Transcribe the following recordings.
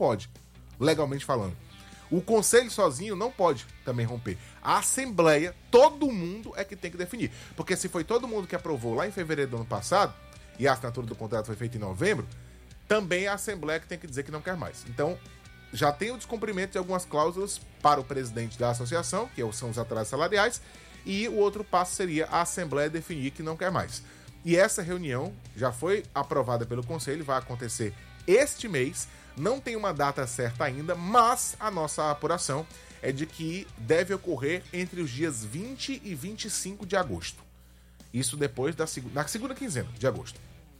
pode, legalmente falando. O conselho sozinho não pode também romper. A assembleia, todo mundo é que tem que definir. Porque se foi todo mundo que aprovou lá em fevereiro do ano passado, e a assinatura do contrato foi feita em novembro, também é a assembleia que tem que dizer que não quer mais. Então, já tem o descumprimento de algumas cláusulas para o presidente da associação, que são os atrasos salariais, e o outro passo seria a assembleia definir que não quer mais. E essa reunião já foi aprovada pelo conselho, vai acontecer este mês. Não tem uma data certa ainda, mas a nossa apuração é de que deve ocorrer entre os dias 20 e 25 de agosto. Isso depois da segunda quinzena de agosto.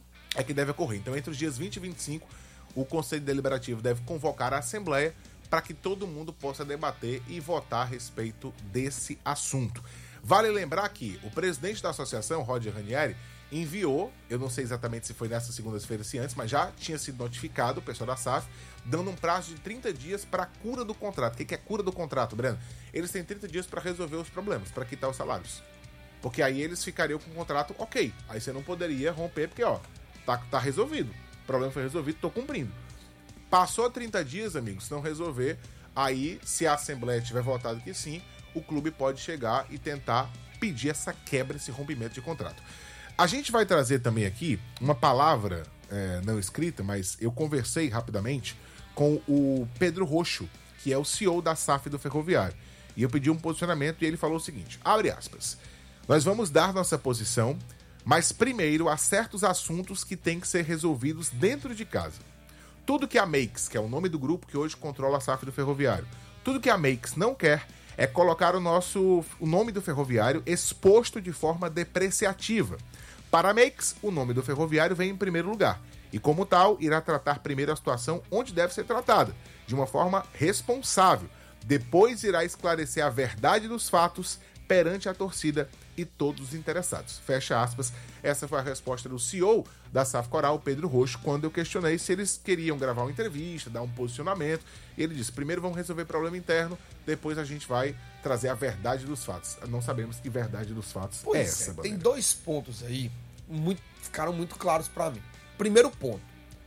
É que deve ocorrer. Então, entre os dias 20 e 25, o Conselho Deliberativo deve convocar a Assembleia para que todo mundo possa debater e votar a respeito desse assunto. Vale lembrar que o presidente da associação, Roger Ranieri, enviou, eu não sei exatamente se foi nessa segunda-feira, se antes, mas já tinha sido notificado o pessoal da SAF, dando um prazo de 30 dias para a cura do contrato. O que é cura do contrato, Breno? Eles têm 30 dias para resolver os problemas, para quitar os salários. Porque aí eles ficariam com o contrato ok. Aí você não poderia romper, porque tá resolvido. O problema foi resolvido, tô cumprindo. Passou 30 dias, amigos, se não resolver, aí, se a Assembleia tiver votado que sim, o clube pode chegar e tentar pedir essa quebra, esse rompimento de contrato. A gente vai trazer também aqui uma palavra não escrita, mas eu conversei rapidamente com o Pedro Roxo, que é o CEO da SAF do Ferroviário. E eu pedi um posicionamento e ele falou o seguinte, abre aspas, nós vamos dar nossa posição, mas primeiro há certos assuntos que têm que ser resolvidos dentro de casa. Tudo que a Makes, que é o nome do grupo que hoje controla a SAF do Ferroviário, tudo que a Makes não quer é colocar o nome do Ferroviário exposto de forma depreciativa. Para a Makes, o nome do Ferroviário vem em primeiro lugar e, como tal, irá tratar primeiro a situação onde deve ser tratada, de uma forma responsável. Depois irá esclarecer a verdade dos fatos perante a torcida e todos os interessados. Fecha aspas. Essa foi a resposta do CEO da SAF Coral, Pedro Roxo, quando eu questionei se eles queriam gravar uma entrevista, dar um posicionamento. E ele disse, primeiro vamos resolver o problema interno, depois a gente vai trazer a verdade dos fatos. Não sabemos que verdade dos fatos é essa. Tem dois pontos aí, ficaram muito claros para mim. Primeiro ponto,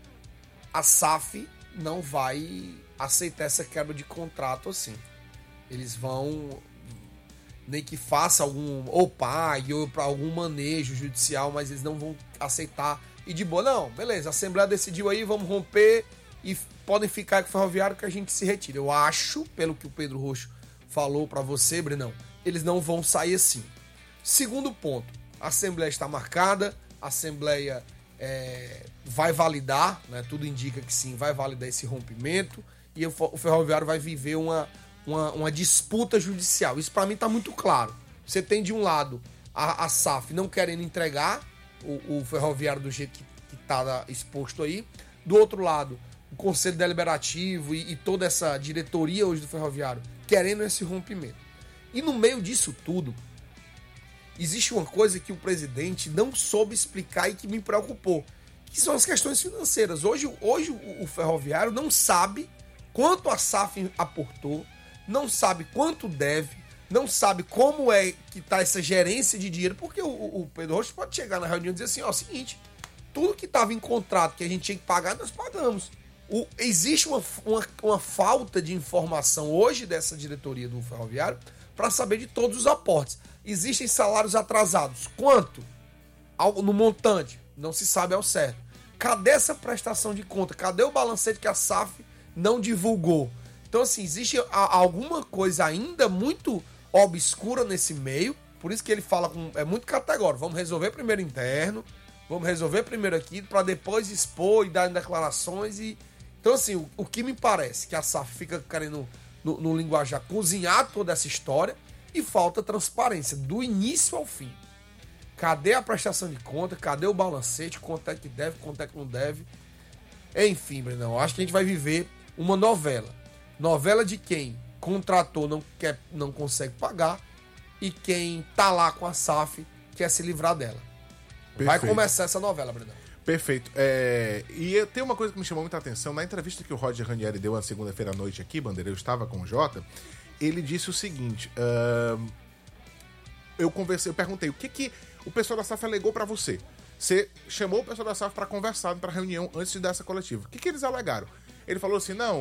a SAF não vai aceitar essa quebra de contrato assim. Eles vão... nem que faça ou pague ou para algum manejo judicial, mas eles não vão aceitar e de boa, não, beleza, a Assembleia decidiu aí, vamos romper e podem ficar com o Ferroviário que a gente se retira. Eu acho, pelo que o Pedro Roxo falou para você, Brenão, eles não vão sair assim. Segundo ponto, a Assembleia está marcada, a Assembleia vai validar, né, tudo indica que sim, vai validar esse rompimento e o Ferroviário vai viver uma disputa judicial. Isso para mim tá muito claro. Você tem de um lado a SAF não querendo entregar o Ferroviário do jeito que tá exposto aí. Do outro lado, o Conselho Deliberativo e toda essa diretoria hoje do Ferroviário querendo esse rompimento. E no meio disso tudo, existe uma coisa que o presidente não soube explicar e que me preocupou, que são as questões financeiras. Hoje o Ferroviário não sabe quanto a SAF aportou, não sabe quanto deve, não sabe como é que tá essa gerência de dinheiro, porque o Pedro Rocha pode chegar na reunião e dizer assim, seguinte, tudo que estava em contrato que a gente tinha que pagar, nós pagamos. Existe uma falta de informação hoje dessa diretoria do Ferroviário para saber de todos os aportes. Existem salários atrasados. Quanto? No montante? Não se sabe ao certo. Cadê essa prestação de conta? Cadê o balancete que a SAF não divulgou? Então, assim, existe alguma coisa ainda muito obscura nesse meio, por isso que ele fala, é muito categórico, vamos resolver primeiro interno, vamos resolver primeiro aqui, para depois expor e dar declarações. Então, assim, o que me parece que a SAF fica querendo, no linguajar, cozinhar toda essa história e falta transparência, do início ao fim. Cadê a prestação de conta? Cadê o balancete? Quanto é que deve, quanto é que não deve? Enfim, Brenão, acho que a gente vai viver uma novela. Novela de quem contratou não consegue pagar e quem tá lá com a SAF quer se livrar dela. Perfeito. Vai começar essa novela, Breno. Perfeito. E tem uma coisa que me chamou muita atenção. Na entrevista que o Roger Ranieri deu na segunda-feira à noite aqui, Bandeira, eu estava com o Jota, ele disse o seguinte, eu perguntei, o que o pessoal da SAF alegou pra você? Você chamou o pessoal da SAF pra conversar, pra reunião, antes de dar essa coletiva. O que eles alegaram? Ele falou assim, não,